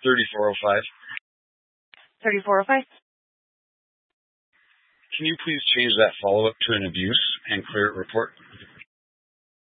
3405. 3405. Can you please change that follow-up to an abuse and clear it report?